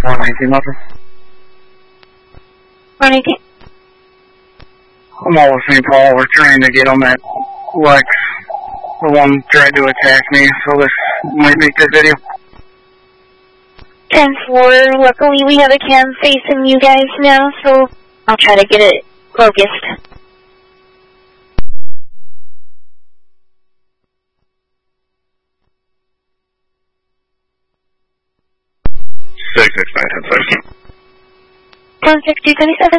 419 nothing. 419. I'm all with St. Paul. We're trying to get on that Lex. The one tried to attack me, so this might make the video. 10-4, luckily we have a cam facing you guys now, so I'll try to get it focused. Six, 9, 10, 6. 16227.